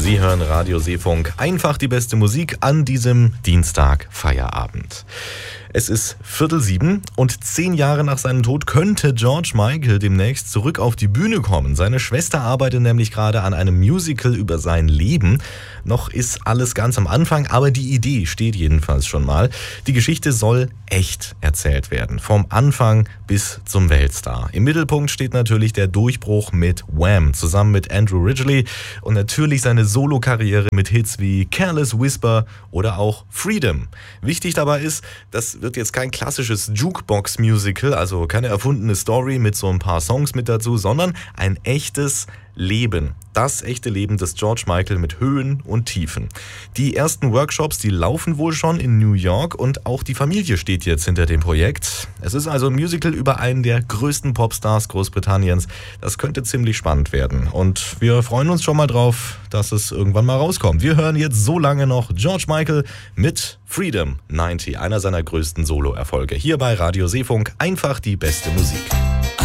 Sie hören Radio Seefunk, einfach die beste Musik an diesem Dienstag Feierabend. Es ist 6:45 und 10 Jahre nach seinem Tod könnte George Michael demnächst zurück auf die Bühne kommen. Seine Schwester arbeitet nämlich gerade an einem Musical über sein Leben. Noch ist alles ganz am Anfang, aber die Idee steht jedenfalls schon mal. Die Geschichte soll echt erzählt werden, vom Anfang bis zum Weltstar. Im Mittelpunkt steht natürlich der Durchbruch mit Wham! Zusammen mit Andrew Ridgeley und natürlich seine Solokarriere mit Hits wie Careless Whisper oder auch Freedom. Wichtig dabei ist, das wird jetzt kein klassisches Jukebox-Musical, also keine erfundene Story mit so ein paar Songs mit dazu, sondern ein echtes Leben. Das echte Leben des George Michael mit Höhen und Tiefen. Die ersten Workshops, die laufen wohl schon in New York und auch die Familie steht jetzt hinter dem Projekt. Es ist also ein Musical über einen der größten Popstars Großbritanniens. Das könnte ziemlich spannend werden und wir freuen uns schon mal drauf, dass es irgendwann mal rauskommt. Wir hören jetzt so lange noch George Michael mit Freedom 90, einer seiner größten Solo-Erfolge. Hier bei Radio Seefunk, einfach die beste Musik.